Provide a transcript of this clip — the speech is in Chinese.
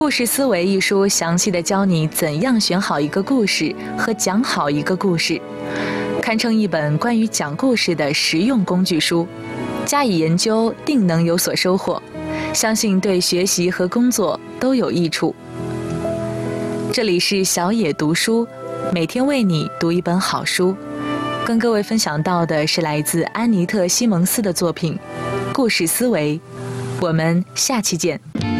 故事思维一书详细的教你怎样选好一个故事和讲好一个故事，堪称一本关于讲故事的实用工具书。加以研究，定能有所收获，相信对学习和工作都有益处。这里是小野读书，每天为你读一本好书。跟各位分享到的是来自安妮特·西蒙斯的作品《故事思维》，我们下期见。